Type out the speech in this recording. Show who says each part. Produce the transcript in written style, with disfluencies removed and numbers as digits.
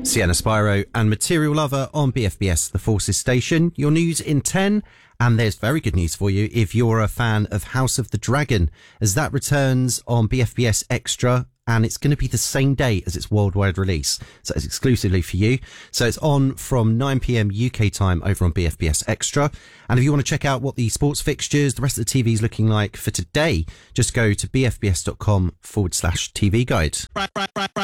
Speaker 1: Sienna Spyro and Material Lover on BFBS, the Forces Station. Your news in 10, and there's very good news for you if you're a fan of House of the Dragon, as that returns on BFBS Extra, and it's going to be the same day as its worldwide release. So it's exclusively for you. So it's on from 9 p.m. UK time over on BFBS Extra. And if you want to check out what the sports fixtures, the rest of the TV is looking like for today, just go to bfbs.com/TV guide.